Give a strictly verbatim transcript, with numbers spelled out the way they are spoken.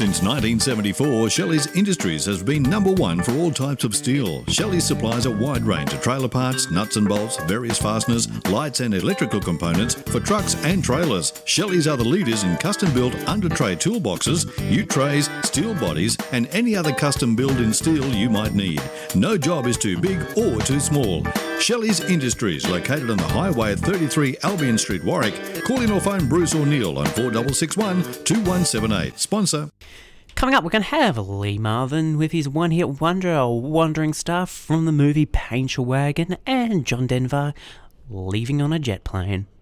Since nineteen seventy-four, Shelley's Industries has been number one for all types of steel. Shelley's supplies a wide range of trailer parts, nuts and bolts, various fasteners, lights and electrical components for trucks and trailers. Shelley's are the leaders in custom-built under-tray toolboxes, ute trays, steel bodies and any other custom build in steel you might need. No job is too big or too small. Shelley's Industries, located on the highway at thirty-three Albion Street, Warwick. Call in or phone Bruce or Neil on four six six one, two one seven eight. Sponsor. Coming up, we're going to have Lee Marvin with his one-hit wonder, a Wandering Star from the movie Paint Your Wagon, and John Denver leaving on a jet plane.